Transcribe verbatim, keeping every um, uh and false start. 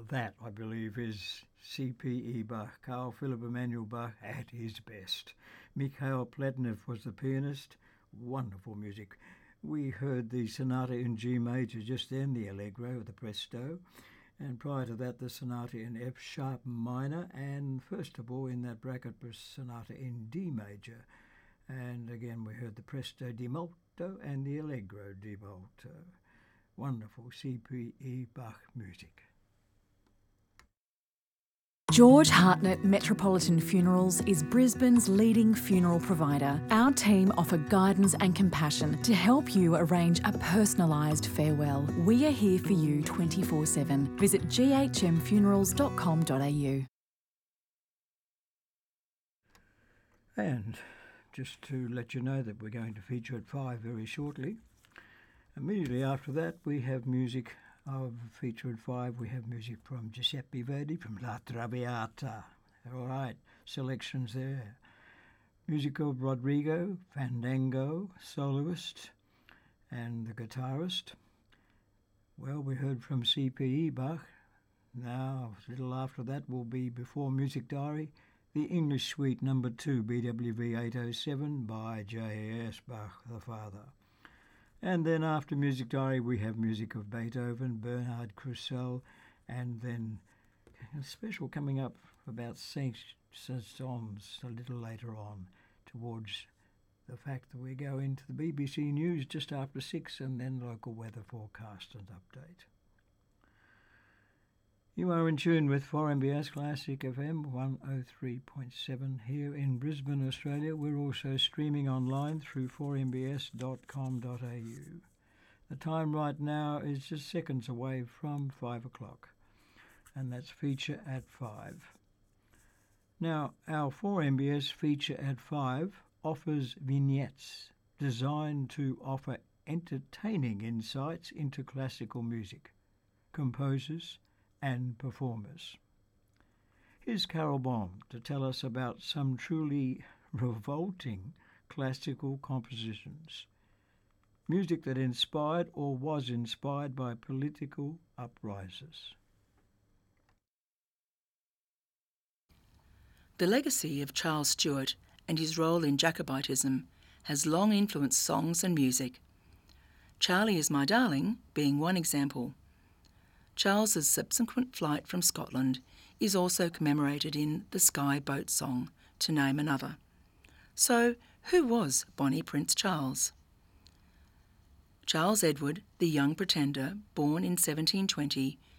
that, I believe, is C P E Bach, Carl Philipp Emanuel Bach at his best. Mikhail Platonev was the pianist. Wonderful music. We heard the sonata in G major just then, the Allegro, the Presto, and prior to that the sonata in F sharp minor, and first of all in that bracket was sonata in D major. And again we heard the Presto di molto and the Allegro di molto. Wonderful C P E Bach music. George Hartnett Metropolitan Funerals is Brisbane's leading funeral provider. Our team offer guidance and compassion to help you arrange a personalised farewell. We are here for you twenty-four seven. Visit g h m funerals dot com dot a u. And just to let you know that we're going to feature at five very shortly. Immediately after that we have music of feature at five. We have music from Giuseppe Verdi from La Traviata. All right, selections there. Music of Rodrigo, Fandango, soloist, and the guitarist. Well, we heard from C P E Bach. Now, a little after that will be Before Music Diary, the English Suite number two, B W V eight oh seven by J A S Bach the Father. And then after Music Diary we have music of Beethoven, Bernhard Krusell, and then a special coming up about Saint-Saëns a little later on, towards the fact that we go into the B B C News just after six, and then local weather forecast and update. You are in tune with four M B S Classic F M one oh three point seven here in Brisbane, Australia. We're also streaming online through four m b s dot com dot a u. The time right now is just seconds away from five o'clock, and that's feature at five. Now, our four M B S feature at five offers vignettes designed to offer entertaining insights into classical music, composers, and performers. Here's Carol Baum to tell us about some truly revolting classical compositions, music that inspired or was inspired by political uprisers. The legacy of Charles Stewart and his role in Jacobitism has long influenced songs and music. Charlie Is My Darling being one example. Charles's subsequent flight from Scotland is also commemorated in the Sky Boat Song, to name another. So, who was Bonnie Prince Charles? Charles Edward, the Young Pretender, born in seventeen twenty,